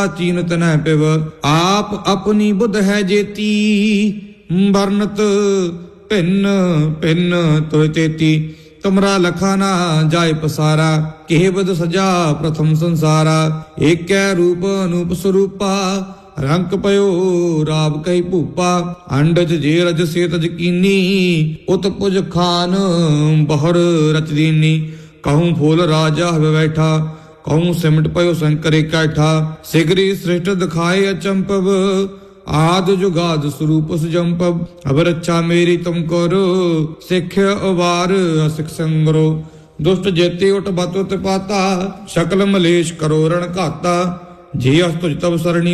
चीनत न पिव आप अपनी बुध है जेती वर्णत भिन्न भिन्न तो तेती तुमरा लखा ना जाय पसारा केवद सजा प्रथम संसारा एक रूप अनूप स्वरूपा रंक पयो राब कई भूपा अंडज जे रज से तज कीनी उत पुज खान बहर रच दीनी कहूँ फूल राजा हवे बैठा कहूँ सिमट पयो शंकर कैठा सिगरी श्रेष्ठ दिखाए अचंपव आद जुगाद स्वरूप सुजंपव अब रक्षा मेरी तुम करो सिख अवार असिख संगरो दुष्ट जेते उठ बत उत पाता शकल मलेश करो रण घाता जे अस तुझ तब सरणी